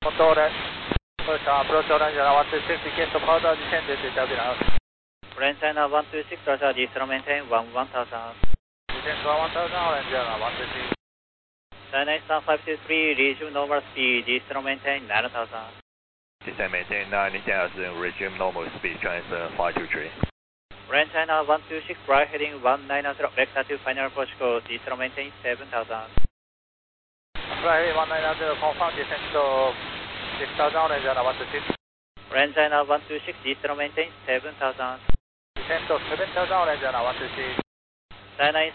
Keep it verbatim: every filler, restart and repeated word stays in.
Control that. First approach orange one two six, request of powder descent to W now. Orange China one two six, Roger, distro maintain one one thousand. Descent one one thousand, orange one two six. China Eastern five two three, resume normal speed, distro maintain nine thousand. Descent maintain nine thousand, resume normal speed, transfer five two three. Orange China one two six, right heading one nine zero, vector to final approach code, distro maintain seven thousand. Right heading one nine zero, confirm descent to six thousand, orange one two six. Orange China one two six, distro maintain seven thousand. Descent to seven thousand, orange one two six. China